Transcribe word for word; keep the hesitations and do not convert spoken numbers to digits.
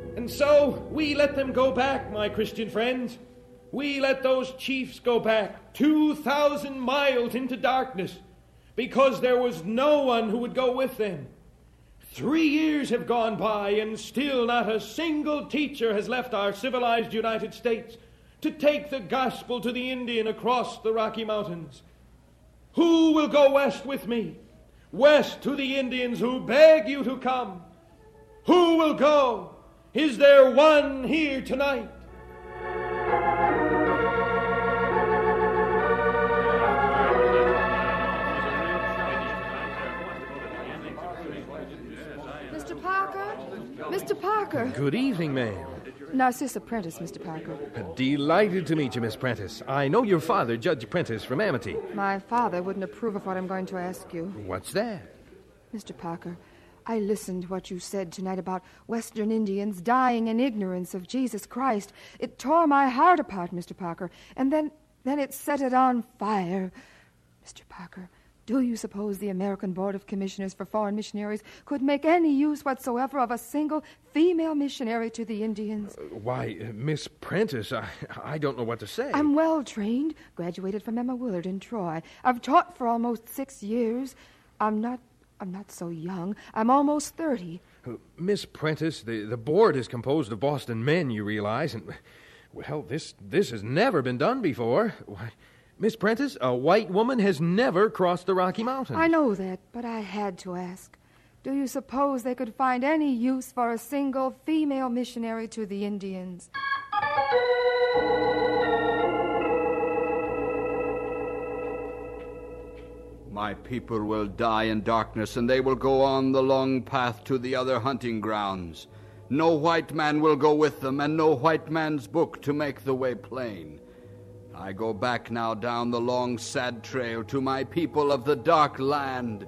And so we let them go back, my Christian friends. We let those chiefs go back two thousand miles into darkness because there was no one who would go with them. Three years have gone by and still not a single teacher has left our civilized United States to take the gospel to the Indian across the Rocky Mountains. Who will go west with me? West to the Indians who beg you to come. Who will go? Is there one here tonight? Mister Parker? Mister Parker. Good evening, ma'am. Narcissa Prentice, Mister Parker. Delighted to meet you, Miss Prentice. I know your father, Judge Prentice, from Amity. My father wouldn't approve of what I'm going to ask you. What's that? Mister Parker, I listened to what you said tonight about Western Indians dying in ignorance of Jesus Christ. It tore my heart apart, Mister Parker, and then, then it set it on fire. Mister Parker, do you suppose the American Board of Commissioners for Foreign Missionaries could make any use whatsoever of a single female missionary to the Indians? Uh, why, uh, Miss Prentice, I, I don't know what to say. I'm well trained, graduated from Emma Willard in Troy. I've taught for almost six years. I'm not I'm not so young. I'm almost thirty. Uh, Miss Prentice, the, the board is composed of Boston men, you realize, and, well, this this has never been done before. Why, Miss Prentice, a white woman has never crossed the Rocky Mountains. I know that, but I had to ask. Do you suppose they could find any use for a single female missionary to the Indians? My people will die in darkness, and they will go on the long path to the other hunting grounds. No white man will go with them, and no white man's book to make the way plain. I go back now down the long, sad trail to my people of the dark land.